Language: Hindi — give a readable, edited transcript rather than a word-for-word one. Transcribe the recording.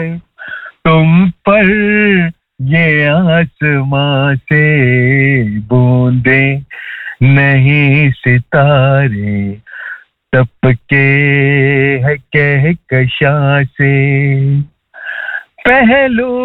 तुम पर ये आसमां से बूंदे नहीं सितारे टपके है कहकशां से पहलू